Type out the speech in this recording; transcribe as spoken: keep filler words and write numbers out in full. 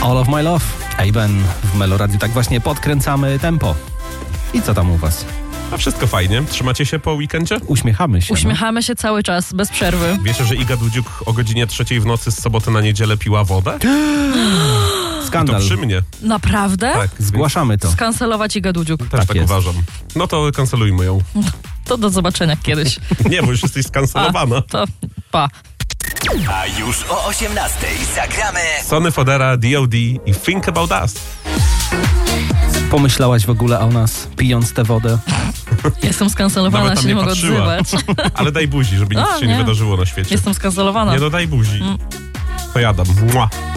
All of my love. Aben w Meloradiu. Tak właśnie podkręcamy tempo. I co tam u was? A wszystko fajnie. Trzymacie się po weekendzie? Uśmiechamy się. Uśmiechamy no. się cały czas, bez przerwy. Wiecie, że Iga Dudziuk o godzinie trzeciej w nocy z soboty na niedzielę piła wodę? Skandal. I to przy mnie. Naprawdę? Tak. Zgłaszamy to. Skancelować Iga Dudziuk. Też Tak tak, jest. uważam. No to kancelujmy ją. To do zobaczenia kiedyś. Nie, bo już jesteś skancelowana. A, to pa. A już o osiemnastej zagramy Sony Fodera, D O D i Think About Us. Pomyślałaś w ogóle o nas, pijąc tę wodę? Jestem skancelowana, Nawet tam się nie nie mogę patrzyła. odzywać. Ale daj buzi, żeby nic A, się nie nie. wydarzyło na świecie. Jestem skancelowana. Nie, no daj buzi. Mm. To jadam. Mua.